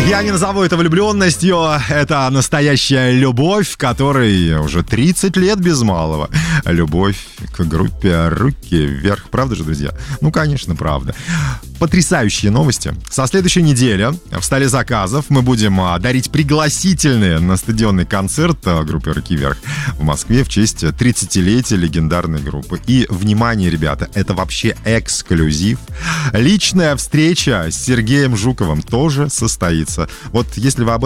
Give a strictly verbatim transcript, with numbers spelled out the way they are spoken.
Я не назову это влюбленностью, это настоящая любовь, которой уже тридцать лет без малого. Любовь к группе «Руки вверх». Правда же, друзья? Ну, конечно, правда. Потрясающие новости. Со следующей недели в столе заказов мы будем дарить пригласительные на стадионный концерт группы «Руки вверх» в Москве в честь тридцатилетия легендарной группы. И, внимание, ребята, это вообще эксклюзив. Личная встреча с Сергеем Жуковым тоже состоится. Вот если вы об